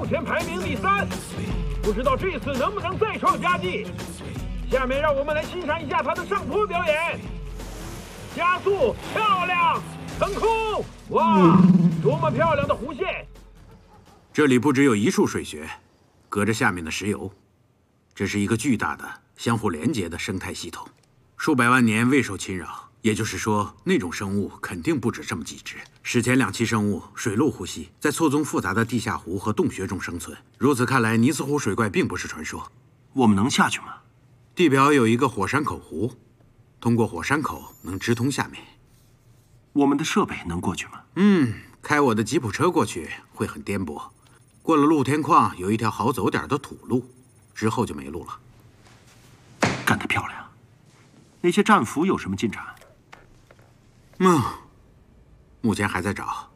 目前排名第3，不知道这次能不能再创佳绩。下面让我们来欣赏一下他的上坡表演。加速，漂亮，腾空，哇，多么漂亮的弧线！ 这里不只有一处水穴，隔着下面的石油，这是一个巨大的、相互连接的生态系统，数百万年未受侵扰。也就是说，那种生物肯定不止这么几只。史前两栖生物水陆呼吸，在错综复杂的地下湖和洞穴中生存。如此看来，尼斯湖水怪并不是传说。 我们能下去吗？ 地表有一个火山口湖，通过火山口能直通下面。 我们的设备能过去吗？ 开我的吉普车过去会很颠簸。过了露天矿，有一条好走点的土路，之后就没路了。 干得漂亮！那些战俘有什么进展？ 目前还在找。